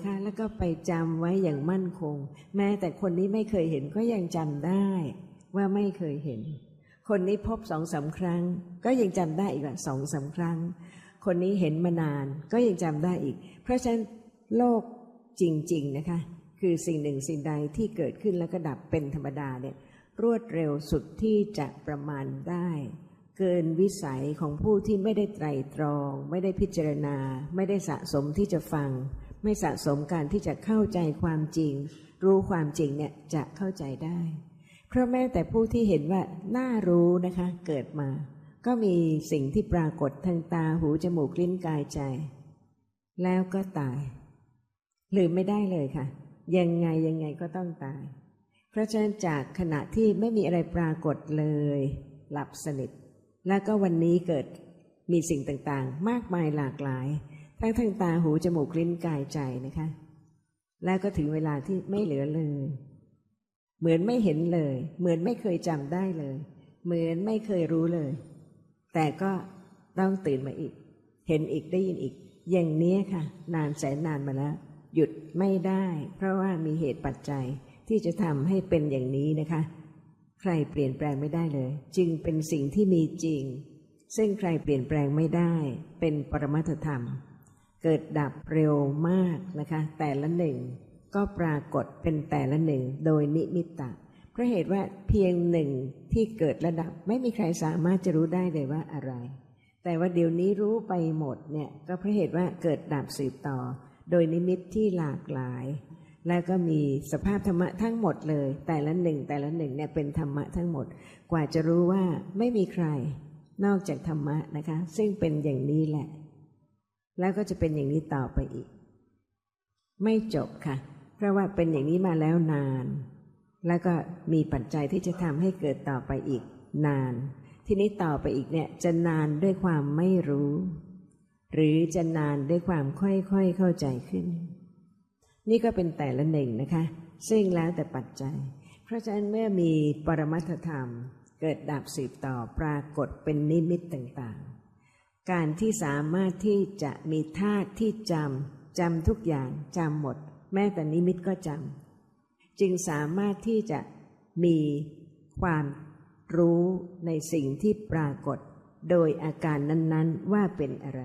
นะคะแล้วก็ไปจำไว้อย่างมั่นคงแม้แต่คนนี้ไม่เคยเห็นก็ยังจำได้ว่าไม่เคยเห็นคนนี้พบ2-3 ครั้งก็ยังจำได้อีกว่า2-3 ครั้งคนนี้เห็นมานานก็ยังจำได้อีกเพราะฉะนั้นโลกจริงๆนะคะคือสิ่งหนึ่งสิ่งใดที่เกิดขึ้นแล้วก็ดับเป็นธรรมดาเนี่ยรวดเร็วสุดที่จะประมาณได้เกินวิสัยของผู้ที่ไม่ได้ไตร่ตรองไม่ได้พิจารณาไม่ได้สะสมที่จะฟังไม่สะสมการที่จะเข้าใจความจริงรู้ความจริงเนี่ยจะเข้าใจได้เพราะแม้แต่ผู้ที่เห็นว่าน่ารู้นะคะเกิดมาก็มีสิ่งที่ปรากฏทางตาหูจมูกลิ้นกายใจแล้วก็ตายลืมไม่ได้เลยค่ะยังไงก็ต้องตายเพราะฉะนั้นจากขณะที่ไม่มีอะไรปรากฏเลยหลับสนิทแล้วก็วันนี้เกิดมีสิ่งต่างๆมากมายหลากหลายทั้งทางตาหูจมูกลิ้นกายใจนะคะแล้วก็ถึงเวลาที่ไม่เหลือเลยเหมือนไม่เห็นเลยเหมือนไม่เคยจำได้เลยเหมือนไม่เคยรู้เลยแต่ก็ต้องตื่นมาอีกเห็นอีกได้ยินอีกอย่างนี้ค่ะนานแสนนานมาแล้วหยุดไม่ได้เพราะว่ามีเหตุปัจจัยที่จะทำให้เป็นอย่างนี้นะคะใครเปลี่ยนแปลงไม่ได้เลยจึงเป็นสิ่งที่มีจริงซึ่งใครเปลี่ยนแปลงไม่ได้เป็นปรมัตถธรรมเกิดดับเร็วมากนะคะแต่ละหนึ่งก็ปรากฏเป็นแต่ละหนึ่งโดยนิมิตตะเพราะเหตุว่าเพียงหนึ่งที่เกิดระดับไม่มีใครสามารถจะรู้ได้เลยว่าอะไรแต่ว่าเดี๋ยวนี้รู้ไปหมดเนี่ยก็เพราะเหตุว่าเกิดดับสืบต่อโดยนิมิตที่หลากหลายแล้วก็มีสภาพธรรมะทั้งหมดเลยแต่ละหนึ่งเนี่ยเป็นธรรมะทั้งหมดกว่าจะรู้ว่าไม่มีใครนอกจากธรรมะนะคะซึ่งเป็นอย่างนี้แหละแล้วก็จะเป็นอย่างนี้ต่อไปอีกไม่จบค่ะเพราะว่าเป็นอย่างนี้มาแล้วนานแล้วก็มีปัจจัยที่จะทำให้เกิดต่อไปอีกนานทีนี้ต่อไปอีกเนี่ยจะนานด้วยความไม่รู้หรือจะนานด้วยความค่อยๆเข้าใจขึ้นนี่ก็เป็นแต่ละหนึ่งนะคะซึ่งแล้วแต่ปัจจัยเพราะฉะนั้นเมื่อมีปรมัตถธรรมเกิดดับสืบต่อปรากฏเป็นนิมิตต่างๆการที่สามารถที่จะมีธาตุที่จำทุกอย่างจำหมดแม้แต่นิมิตก็จำจึงสามารถที่จะมีความรู้ในสิ่งที่ปรากฏโดยอาการนั้นๆว่าเป็นอะไร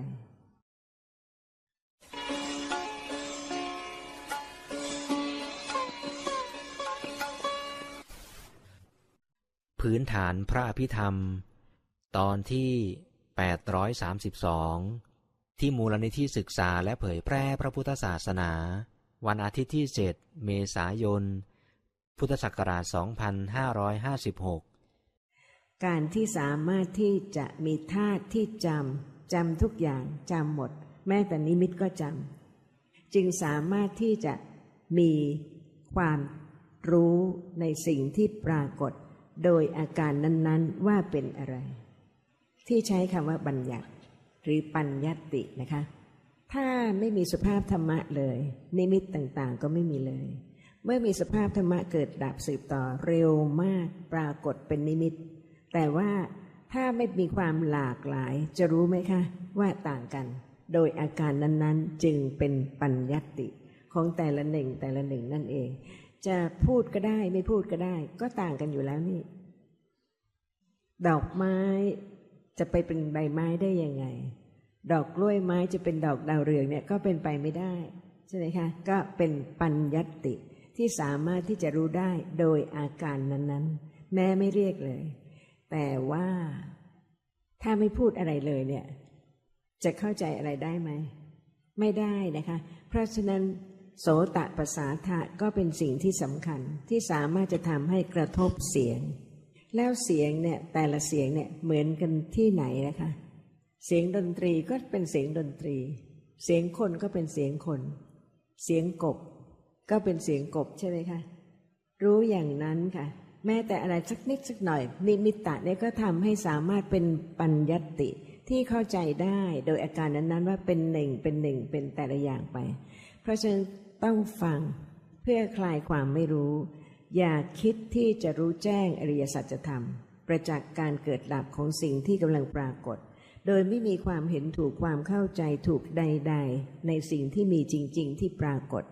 พื้นฐานพระอภิธรรมตอนที่832ที่มูลนิธิศึกษาและเผยแพร่พระพุทธศาสนาวันอาทิตย์ที่7 เมษายนพุทธศักราช2556 การที่สามารถที่จะมีธาตุที่จำทุกอย่างจำหมดแม้แต่นิมิตก็จำจึงสามารถที่จะมีความรู้ในสิ่งที่ปรากฏโดยอาการนั้นๆว่าเป็นอะไรที่ใช้คำว่าบัญญัติหรือปัญญัตตินะคะถ้าไม่มีสภาพธรรมะเลยนิมิตต่างๆก็ไม่มีเลยเมื่อมีสภาพธรรมะเกิดดับสืบต่อเร็วมากปรากฏเป็นนิมิตแต่ว่าถ้าไม่มีความหลากหลายจะรู้ไหมคะว่าต่างกันโดยอาการนั้นๆจึงเป็นปัญญัตติของแต่ละหนึ่งนั่นเองจะพูดก็ได้ไม่พูดก็ได้ก็ต่างกันอยู่แล้วนี่ดอกไม้จะไปเป็นใบไม้ได้ยังไงดอกกล้วยไม้จะเป็นดอกดาวเรืองเนี่ยก็เป็นไปไม่ได้ใช่ไหมคะก็เป็นปัญญัตติที่สามารถที่จะรู้ได้โดยอาการนั้นๆแม้ไม่เรียกเลยแต่ว่าถ้าไม่พูดอะไรเลยเนี่ยจะเข้าใจอะไรได้ไหมไม่ได้นะคะเพราะฉะนั้นโสตประสาทะก็เป็นสิ่งที่สำคัญที่สามารถจะทำให้กระทบเสียงแล้วเสียงเนี่ยแต่ละเสียงเนี่ยเหมือนกันที่ไหนนะคะเสียงดนตรีก็เป็นเสียงดนตรีเสียงคนก็เป็นเสียงคนเสียงกบก็เป็นเสียงกบใช่ไหมคะรู้อย่างนั้นค่ะแม้แต่อะไรสักนิดสักหน่อยนิมิตตะเนี่ยก็ทำให้สามารถเป็นปัญญัตติที่เข้าใจได้โดยอาการนั้นๆว่าเป็นหนึ่งเป็นแต่ละอย่างไปเพราะฉะนั้นต้องฟังเพื่อคลายความไม่รู้อย่าคิดที่จะรู้แจ้งอริยสัจธรรมประจักษ์การเกิดดับของสิ่งที่กำลังปรากฏโดยไม่มีความเห็นถูกความเข้าใจถูกใดๆในสิ่งที่มีจริงๆที่ปรากฏ